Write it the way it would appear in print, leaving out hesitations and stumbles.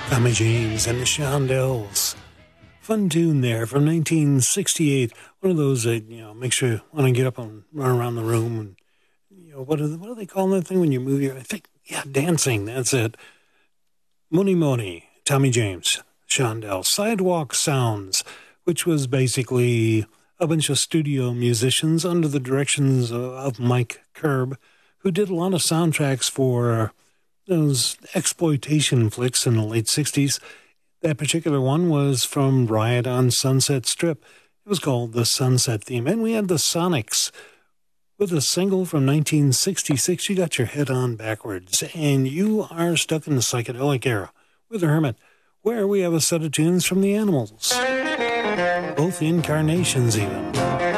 Tommy James and the Shondells. Fun tune there from 1968. One of those that, makes you want to get up and run around the room. And, what do they call that thing when you move I think, dancing. That's it. Money Money, Tommy James, Shondells. Sidewalk Sounds, which was basically a bunch of studio musicians under the directions of Mike Curb, who did a lot of soundtracks for those exploitation flicks in the late 60s. That particular one was from Riot on Sunset Strip. It was called the Sunset Theme. And we had the Sonics with a single from 1966, You Got Your Head On Backwards. And you are stuck in the psychedelic era with Hermit, where we have a set of tunes from the Animals. Both incarnations even.